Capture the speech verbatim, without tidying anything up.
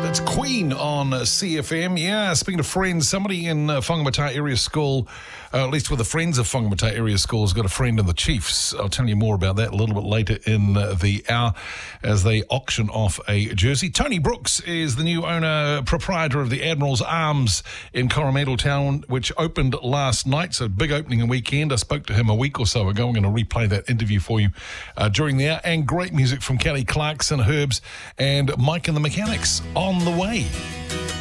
It's Queen on C F M. Yeah, speaking of friends, somebody in uh, Whangamata Area School, uh, at least with the friends of Whangamata Area School, has got a friend in the Chiefs. I'll tell you more about that a little bit later in uh, the hour as they auction off a jersey. Tony Brooks is the new owner, proprietor of the Admiral's Arms in Coromandel Town, which opened last night. So big opening and weekend. I spoke to him a week or so ago. I'm going to replay that interview for you uh, during the hour. And great music from Kelly Clarkson, Herbs, and Mike and the Mechanics on the way.